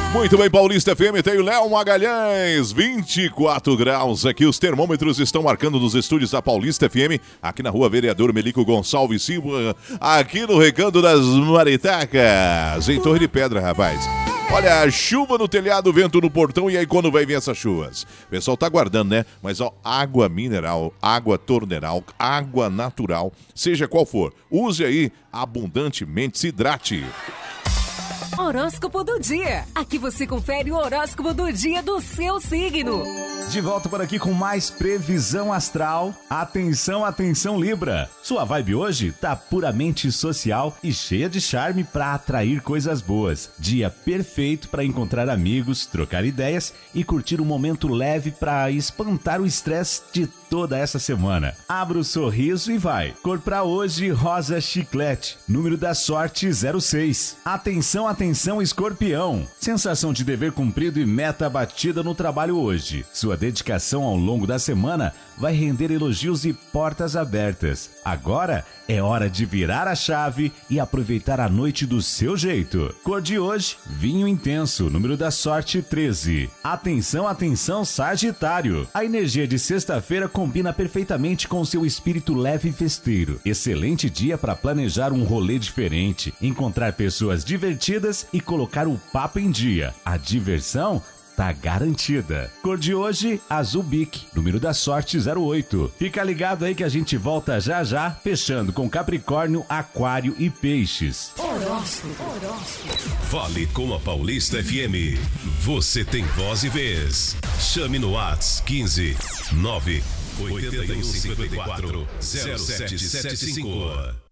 Muito bem, Paulista FM, tem o Léo Magalhães, 24 graus aqui, os termômetros estão marcando nos estúdios da Paulista FM, aqui na rua Vereador Melico Gonçalves Silva, aqui no Recanto das Maritacas, em Torre de Pedra, rapaz. Olha, chuva no telhado, vento no portão, e aí quando vai vir essas chuvas? O pessoal tá aguardando, né? Mas ó, água mineral, água torneral, água natural, seja qual for, use aí abundantemente, se hidrate. Horóscopo do dia. Aqui você confere o horóscopo do dia do seu signo. De volta por aqui com mais previsão astral. Atenção, atenção, Libra. Sua vibe hoje tá puramente social e cheia de charme para atrair coisas boas. Dia perfeito para encontrar amigos, trocar ideias e curtir um momento leve para espantar o estresse de toda essa semana. Abra o sorriso e vai. Cor pra hoje, rosa chiclete. Número da sorte, 06. Atenção, atenção, Escorpião. Sensação de dever cumprido e meta batida no trabalho hoje. Sua dedicação ao longo da semana vai render elogios e portas abertas. Agora é hora de virar a chave e aproveitar a noite do seu jeito. Cor de hoje, vinho intenso. Número da sorte, 13. Atenção, atenção, Sagitário. A energia de sexta-feira combina perfeitamente com seu espírito leve e festeiro. Excelente dia para planejar um rolê diferente, encontrar pessoas divertidas e colocar o papo em dia. A diversão tá garantida. Cor de hoje, azul bique. Número da sorte, 08. Fica ligado aí que a gente volta já já, fechando com Capricórnio, Aquário e Peixes. Horóscopo. Fale com a Paulista FM. Você tem voz e vez. Chame no WhatsApp 15 9 81 54 0775.